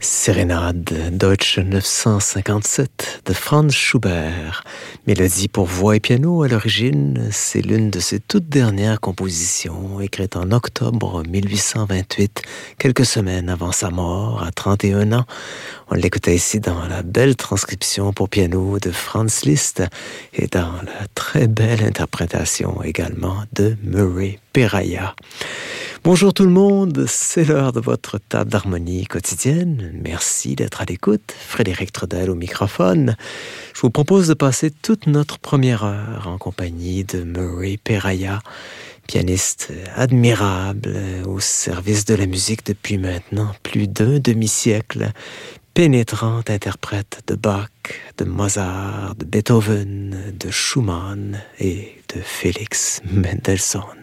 Sérénade, Deutsche 957 de Franz Schubert. Mélodie pour voix et piano à l'origine, c'est l'une de ses toutes dernières compositions, écrite en octobre 1828, quelques semaines avant sa mort, à 31 ans. On l'écoutait ici dans la belle transcription pour piano de Franz Liszt et dans la très belle interprétation également de Murray Perahia. Bonjour tout le monde, c'est l'heure de votre table d'harmonie quotidienne. Merci d'être à l'écoute. Frédéric Trudel au microphone. Je vous propose de passer toute notre première heure en compagnie de Murray Perahia, pianiste admirable au service de la musique depuis maintenant plus d'un demi-siècle, pénétrante interprète de Bach, de Mozart, de Beethoven, de Schumann et de Félix Mendelssohn.